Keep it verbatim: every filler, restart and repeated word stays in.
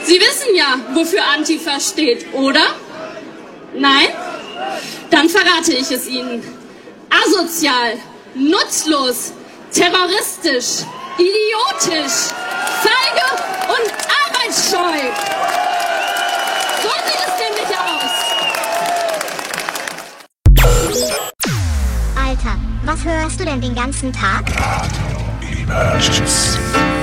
Sie wissen ja, wofür Antifa steht, oder? Nein? Dann verrate ich es Ihnen. Asozial, nutzlos, terroristisch, idiotisch, feige und arbeitsscheu. So sieht es nämlich aus. Alter, was hörst du denn den ganzen Tag? Radio Emergency.